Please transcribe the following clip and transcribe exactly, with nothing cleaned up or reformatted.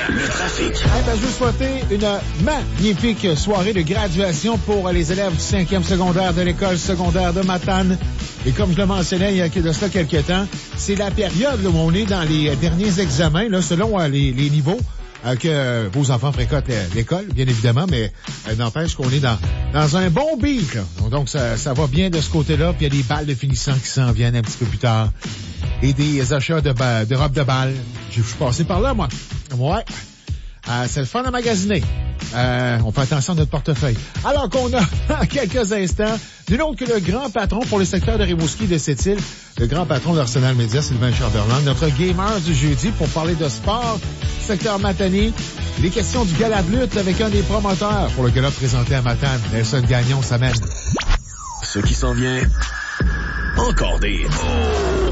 Le trafic. Eh ben, je veux souhaiter une magnifique soirée de graduation pour les élèves du cinquième secondaire de l'école secondaire de Matane. Et comme je le mentionnais il y a de cela quelques temps, c'est la période là, où on est dans les derniers examens, là, selon euh, les, les niveaux euh, que vos enfants fréquentent l'école, bien évidemment, mais euh, n'empêche qu'on est dans, dans un bon beat. Là. Donc, ça, ça va bien de ce côté-là. Puis il y a des balles de finissant qui s'en viennent un petit peu plus tard. Et des achats de, ba- de robes de bal. Je suis passé par là, moi. Ouais. Euh, c'est le fun à magasiner. Euh, on fait attention à notre portefeuille. Alors qu'on a, en quelques instants, nul autre que le grand patron pour le secteur de Rimouski et de Sept-Îles, le grand patron d'Arsenal Média, Sylvain Chamberlain, notre gamer du jeudi pour parler de sport, secteur Matane, les questions du gala de lutte avec un des promoteurs pour le gala présenté à Matane. Nelson Gagnon s'amène. Ce qui s'en vient, encore des...